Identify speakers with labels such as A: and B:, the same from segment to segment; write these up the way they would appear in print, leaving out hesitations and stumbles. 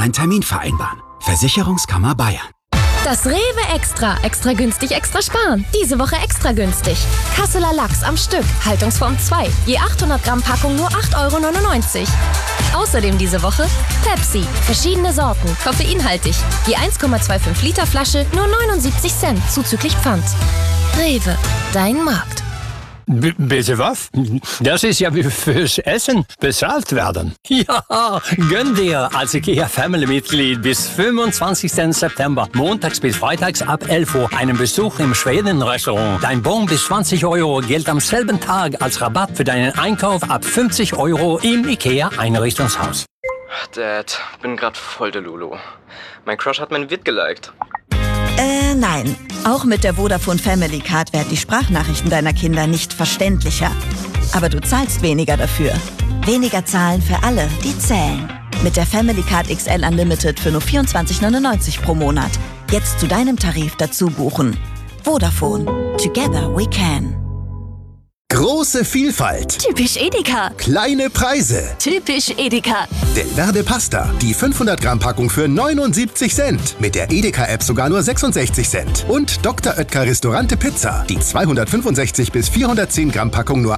A: online Termin vereinbaren. Versicherungskammer Bayern.
B: Das Rewe Extra. Extra günstig, extra sparen. Diese Woche extra günstig. Kasseler Lachs am Stück. Haltungsform 2. Je 800 Gramm Packung nur 8,99 €. Außerdem diese Woche Pepsi. Verschiedene Sorten. Koffeinhaltig. Je 1,25 Liter Flasche nur 79 Cent. Zuzüglich Pfand. Rewe. Dein Markt.
C: Bitte was? Das ist ja wie fürs Essen bezahlt werden. Ja, gönn dir als IKEA-Family-Mitglied bis 25. September, montags bis freitags ab 11 Uhr, einen Besuch im Schweden-Restaurant. Dein Bon bis 20 € gilt am selben Tag als Rabatt für deinen Einkauf ab 50 € im IKEA-Einrichtungshaus.
D: Dad, bin grad voll der Lulu. Mein Crush hat mein Vid geliked.
E: Nein. Auch mit der Vodafone Family Card werden die Sprachnachrichten deiner Kinder nicht verständlicher. Aber du zahlst weniger dafür. Weniger zahlen für alle, die zählen. Mit der Family Card XL Unlimited für nur 24,99 € pro Monat. Jetzt zu deinem Tarif dazu buchen. Vodafone. Together we can.
F: Große Vielfalt.
B: Typisch Edeka.
F: Kleine Preise.
B: Typisch Edeka.
F: Delverde Pasta. Die 500 Gramm Packung für 79 Cent. Mit der Edeka-App sogar nur 66 Cent. Und Dr. Oetker Restaurante Pizza. Die 265 bis 410 Gramm Packung nur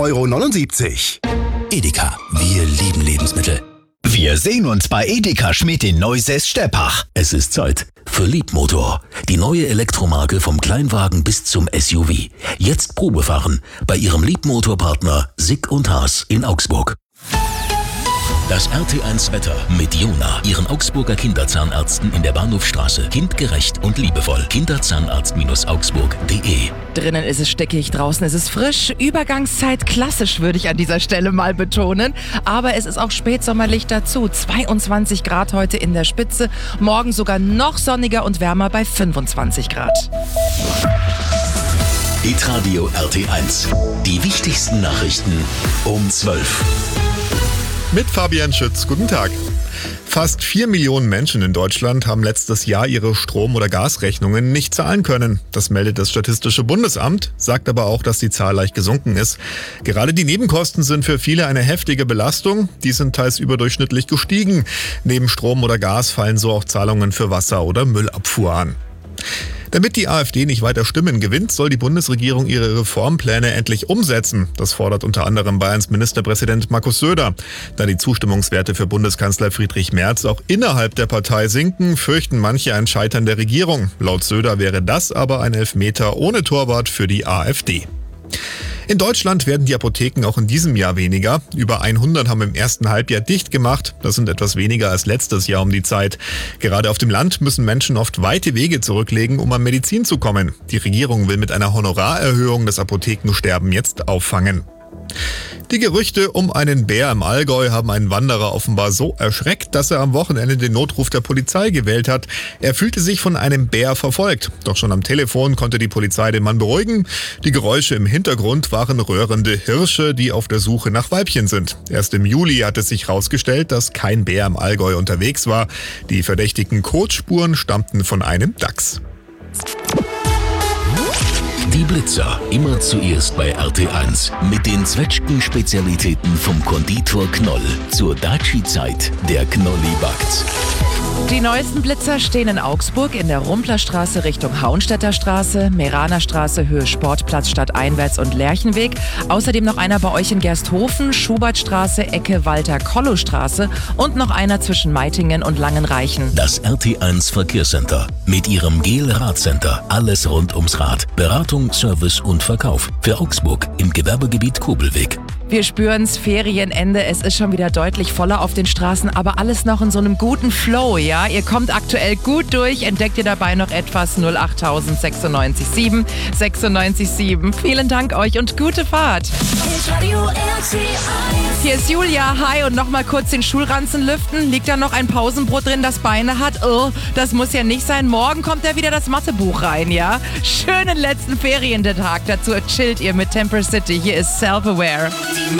F: 1,79 €.
A: Edeka. Wir lieben Lebensmittel.
G: Wir sehen uns bei Edeka Schmidt in Neusäß-Steppach.
H: Es ist Zeit für Liebmotor. Die neue Elektromarke vom Kleinwagen bis zum SUV. Jetzt Probefahren bei Ihrem Liebmotorpartner Sick & Haas in Augsburg. Das RT1 Wetter mit Jona, Ihren Augsburger Kinderzahnärzten in der Bahnhofstraße. Kindgerecht und liebevoll. Kinderzahnarztaugsburg.de.
I: Drinnen ist es stickig, draußen ist es frisch. Übergangszeit klassisch, würde ich an dieser Stelle mal betonen. Aber es ist auch spätsommerlich dazu. 22 Grad heute in der Spitze. Morgen sogar noch sonniger und wärmer bei 25 Grad.
H: Hitradio RT1. Die wichtigsten Nachrichten um 12.
J: Mit Fabian Schütz, guten Tag. Fast 4 Millionen Menschen in Deutschland haben letztes Jahr ihre Strom- oder Gasrechnungen nicht zahlen können. Das meldet das Statistische Bundesamt, sagt aber auch, dass die Zahl leicht gesunken ist. Gerade die Nebenkosten sind für viele eine heftige Belastung. Die sind teils überdurchschnittlich gestiegen. Neben Strom oder Gas fallen so auch Zahlungen für Wasser- oder Müllabfuhr an. Damit die AfD nicht weiter Stimmen gewinnt, soll die Bundesregierung ihre Reformpläne endlich umsetzen. Das fordert unter anderem Bayerns Ministerpräsident Markus Söder. Da die Zustimmungswerte für Bundeskanzler Friedrich Merz auch innerhalb der Partei sinken, fürchten manche ein Scheitern der Regierung. Laut Söder wäre das aber ein Elfmeter ohne Torwart für die AfD. In Deutschland werden die Apotheken auch in diesem Jahr weniger. Über 100 haben im ersten Halbjahr dicht gemacht. Das sind etwas weniger als letztes Jahr um die Zeit. Gerade auf dem Land müssen Menschen oft weite Wege zurücklegen, um an Medizin zu kommen. Die Regierung will mit einer Honorarerhöhung das Apothekensterben jetzt auffangen. Die Gerüchte um einen Bär im Allgäu haben einen Wanderer offenbar so erschreckt, dass er am Wochenende den Notruf der Polizei gewählt hat. Er fühlte sich von einem Bär verfolgt. Doch schon am Telefon konnte die Polizei den Mann beruhigen. Die Geräusche im Hintergrund waren röhrende Hirsche, die auf der Suche nach Weibchen sind. Erst im Juli hat es sich herausgestellt, dass kein Bär im Allgäu unterwegs war. Die verdächtigen Kotspuren stammten von einem Dachs.
H: Die Blitzer, immer zuerst bei RT1. Mit den Zwetschgen-Spezialitäten vom Konditor Knoll. Zur Daci-Zeit, der Knolli backt.
I: Die neuesten Blitzer stehen in Augsburg in der Rumplerstraße Richtung Hauenstädter Straße, Meraner Straße Höhe Sportplatz stadteinwärts und Lerchenweg. Außerdem noch einer bei euch in Gersthofen, Schubertstraße, Ecke Walter-Kollow-Straße und noch einer zwischen Meitingen und Langenreichen.
H: Das RT1 Verkehrscenter. Mit ihrem GEL-Radcenter. Alles rund ums Rad. Beratung, Service und Verkauf. Für Augsburg im Gewerbegebiet Kobelweg.
I: Wir spüren's, Ferienende, es ist schon wieder deutlich voller auf den Straßen, aber alles noch in so einem guten Flow, ja? Ihr kommt aktuell gut durch, entdeckt ihr dabei noch etwas 08000 967 967. Vielen Dank euch und gute Fahrt. Hier ist Julia, hi, und nochmal kurz den Schulranzen lüften. Liegt da noch ein Pausenbrot drin, das Beine hat? Oh, das muss ja nicht sein. Morgen kommt ja wieder das Mathebuch rein, ja? Schönen letzten Ferientag. Dazu chillt ihr mit Temper City. Hier ist Self-Aware.